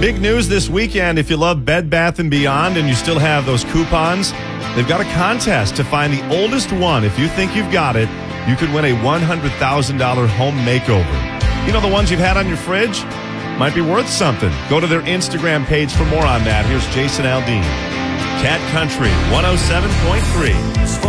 Big news this weekend. If you love Bed Bath & Beyond and you still have those coupons, they've got a contest to find the oldest one. If you think you've got it, you could win a $100,000 home makeover. You know, the ones you've had on your fridge might be worth something. Go to their Instagram page for more on that. Here's Jason Aldean. Cat Country 107.3.